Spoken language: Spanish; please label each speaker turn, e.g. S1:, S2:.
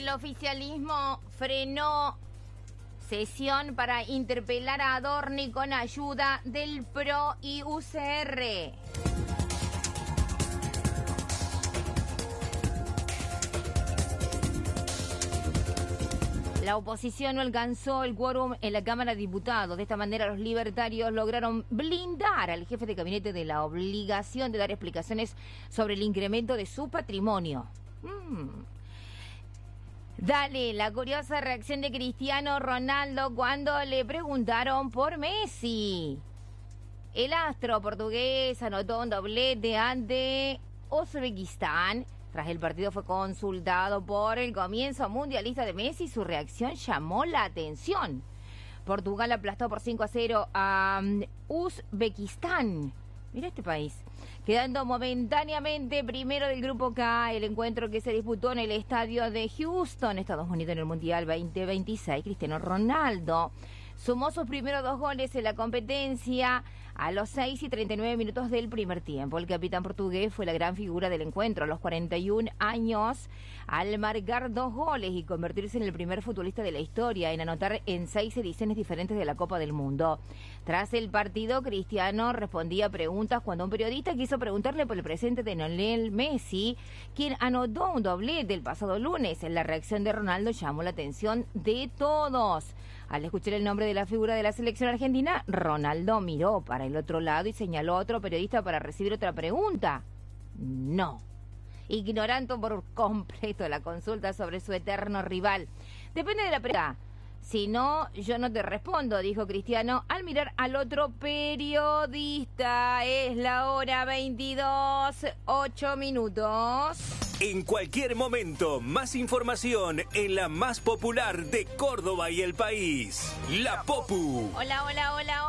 S1: El oficialismo frenó sesión para interpelar a Adorni con ayuda del PRO y UCR. La oposición no alcanzó el quórum en la Cámara de Diputados. De esta manera, los libertarios lograron blindar al jefe de gabinete de la obligación de dar explicaciones sobre el incremento de su patrimonio. Dale, la curiosa reacción de Cristiano Ronaldo cuando le preguntaron por Messi. El astro portugués anotó un doblete ante Uzbekistán. Tras el partido fue consultado por el comienzo mundialista de Messi, su reacción llamó la atención. Portugal aplastó por 5-0 a Uzbekistán. Mira este país. Quedando momentáneamente primero del Grupo K, el encuentro que se disputó en el estadio de Houston, Estados Unidos, en el Mundial 2026. Cristiano Ronaldo sumó sus primeros 2 goles en la competencia a los 6 y 39 minutos del primer tiempo. El capitán portugués fue la gran figura del encuentro a los 41 años al marcar 2 goles y convertirse en el primer futbolista de la historia en anotar en 6 ediciones diferentes de la Copa del Mundo. Tras el partido, Cristiano respondía a preguntas cuando un periodista quiso preguntarle por el presente de Lionel Messi, quien anotó un doblete el pasado lunes. La reacción de Ronaldo llamó la atención de todos. Al escuchar el nombre de la figura de la selección argentina, Ronaldo miró para el otro lado y señaló a otro periodista para recibir otra pregunta. No. Ignorando por completo la consulta sobre su eterno rival. Depende de la pregunta. Si no, yo no te respondo, dijo Cristiano al mirar al otro periodista. Es la hora 22, 8 minutos.
S2: En cualquier momento, más información en la más popular de Córdoba y el país. La Popu.
S1: Hola, hola, hola, hola.